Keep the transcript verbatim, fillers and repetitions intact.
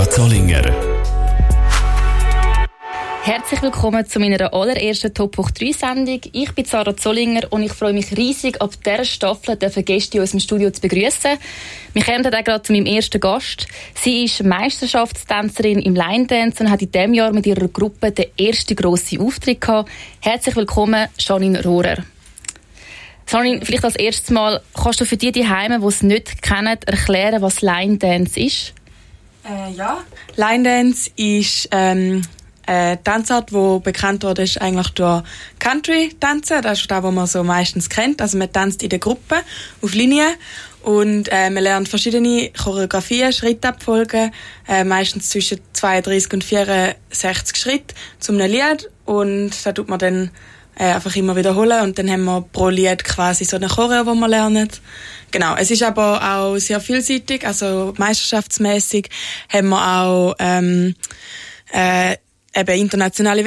Sarah Zollinger. Herzlich willkommen zu meiner allerersten Top Hoch drei Sendung. Ich bin Sarah Zollinger und ich freue mich riesig, ab dieser Staffel Gäste in unserem Studio zu begrüßen. Wir kommen dann gerade zu meinem ersten Gast. Sie ist Meisterschaftstänzerin im Line Dance und hat in diesem Jahr mit ihrer Gruppe den ersten grossen Auftritt gehabt. Herzlich willkommen, Janine Rohrer. Janine, vielleicht als erstes Mal, kannst du für die die Heime, die es nicht kennen, erklären, was Line Dance ist? Äh, ja, Line Dance ist ähm, eine Tanzart, die bekannt wurde, ist eigentlich durch Country-Tanzen. Das ist das, was man so meistens kennt. Also man tanzt in der Gruppe auf Linie und äh, man lernt verschiedene Choreografien, Schrittabfolgen, äh, meistens zwischen zweiunddreißig und vierundsechzig Schritt zu einem Lied, und da tut man dann äh, einfach immer wiederholen, und dann haben wir pro Lied quasi so eine Choreo, die wir lernen. Genau, es ist aber auch sehr vielseitig, also meisterschaftsmäßig haben wir auch ähm, äh, eben internationale